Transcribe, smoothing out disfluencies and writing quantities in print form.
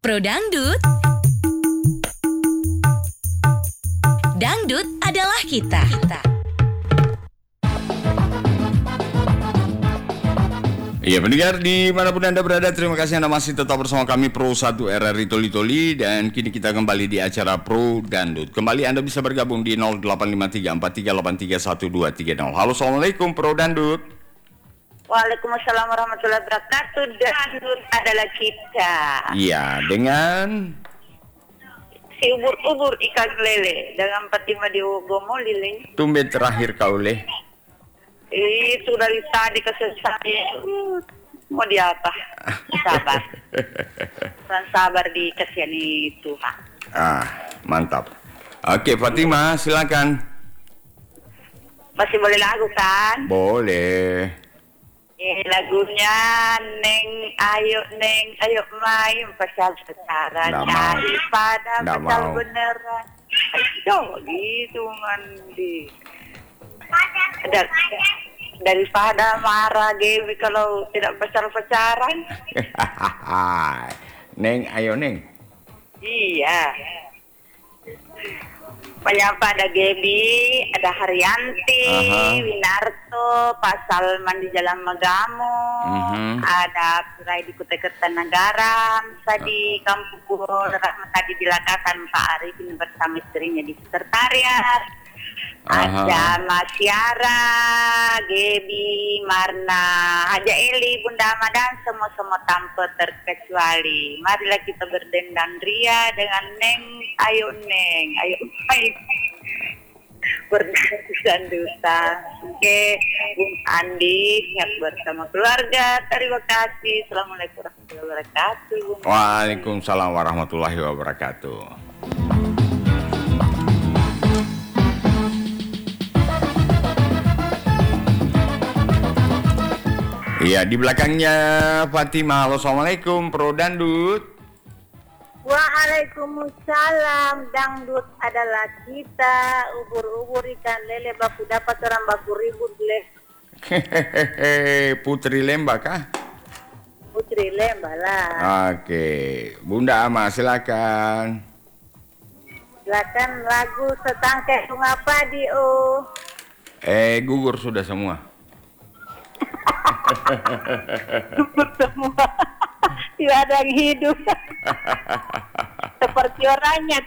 Pro Dangdut. Dangdut adalah kita. Iya pendengar dimanapun Anda berada, terima kasih Anda masih tetap bersama kami Pro 1 RRI Toli-Toli. Dan kini kita kembali di acara Pro Dangdut. Kembali Anda bisa bergabung di 085343831230. Halo, Assalamualaikum Pro Dangdut. Waalaikumsalam warahmatullahi wabarakatuh. Dangdut adalah kita. Iya, dengan Si ubur-ubur ikan lele dengan Fatima di Gomo Lili. tumben terakhir kau leh. Itu dari tadi kesel saya. Mau di apa? Sabar. Dan sabar dikasihani Tuhan. Mantap. Oke Fatima, silakan. Masih boleh lagu kan? Boleh. Lagunya Neng ayo main pacaran Nggak mau. daripada Nggak pacar mau. beneran. Ayo gitu mandi. Daripada marah Gaby kalau tidak pacaran. Neng, ayo Neng. Iya. Penyapa ada Gaby, ada Haryanti, Winarto, Pak Salman di Jalan Megamo, ada Purai di Kutai Kertanegara, di Kampung Puro, tadi di Lakatan Pak Arifin bersama istrinya di Sekretariat. Ada Mas Yara, Gaby, Marna, Haja Eli, Bunda Ama dan semua tanpa terkecuali. Marilah kita berdendang ria dengan Neng, ayo main berdangdutan. Oke, Bung Andi, siap bersama keluarga. Terima kasih. Assalamualaikum warahmatullahi wabarakatuh. Waalaikumsalam warahmatullahi wabarakatuh. Iya, di belakangnya Fatima. Halo, Assalamualaikum Pro Dangdut. Waalaikumsalam. Dangdut adalah kita. Ubur-ubur ikan lele baku dapat orang baku ribut leh. Hehehe, Putri Lemba kah? Putri Lemba lah. Oke, Bunda Ama silakan. Silakan lagu setangkai bunga padi Gugur sudah semua. Gugur semua. Tidak ada yang hidup. Seperti orangnya